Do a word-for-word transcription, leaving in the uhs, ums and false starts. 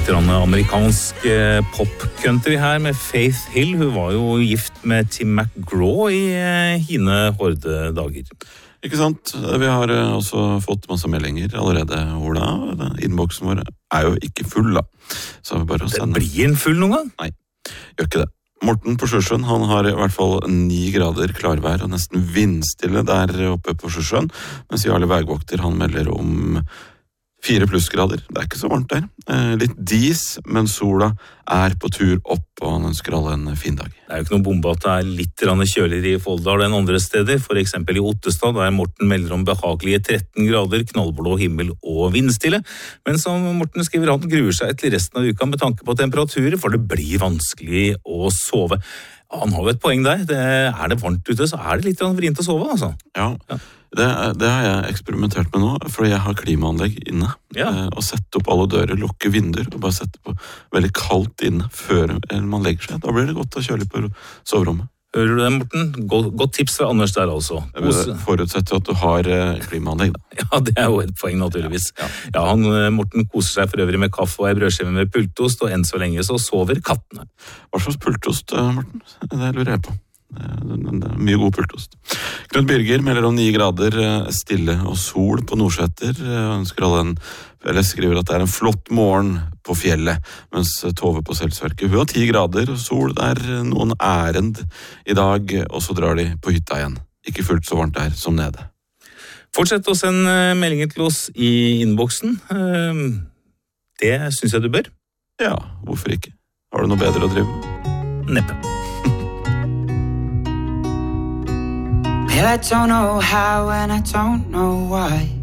litt amerikansk pop-country her med Faith Hill. Hun var jo gift med Tim McGraw i hine hårde dager. Ikke sant? Vi har også fått masse meldinger allerede, Ola. Innboksen vår er jo ikke full, da. Så vi bare å sende. Det blir en full noen gang? Nei, gjør ikke det. Morten på Sjusjøen, han har i hvert fall ni grader klarvær og nesten vindstille der oppe på Sjusjøen, mens Jarle Vegvokter, han melder om fire plussgrader. Det er ikke så varmt der. Eh, litt dis, men sola er på tur opp, og han ønsker alle en fin dag. Det er jo ikke noe bombe at det er litt kjøligere i Folldal enn andre steder, for eksempel i Ottestad, der Morten melder om behagelige tretten grader, knallblå himmel og vindstille. Men som Morten skriver, han gruer seg til resten av uka med tanke på temperaturer, for det blir vanskelig å sove. Han har jo et poeng der. Det, er det varmt ute, så er det litt vrient å sove, altså. Ja, ja. Det, det har jeg eksperimentert med nå, for jeg har klimaanlegg inne. Ja. Og sette opp alle dører, lukke vinduer, og bare sette på veldig kaldt inne før man legger seg. Da blir det godt å kjøre litt på soverommet. Hører du det, Morten? Godt, godt tips fra Anders der, altså. Jeg forutsetter at du har klimaanlegg, da. Ja, det er jo et poeng, naturligvis. Ja, ja. Ja, han, Morten koser seg for øvrig med kaffe og ei brødskive med pultost, og enn så lenge så sover kattene. Hva slags pultost, Morten? Det lurer jeg på. Det er mye god pultost. Knut Birger melder om ni grader, stille og sol på Nordseter. Ønsker alle en, eller skriver at det er en flott morgen på fjellet, mens Tove på Selsverket, hun har ti grader og sol. Det er noen ærend i dag, og så drar de på hytta igjen. Ikke fullt så varmt der som nede. Fortsett å sende meldinger til oss i innboksen. Det synes jeg du bør. Ja, hvorfor ikke? Har du noe bedre å drive med? Neppe. Well, I don't know how and I don't know why.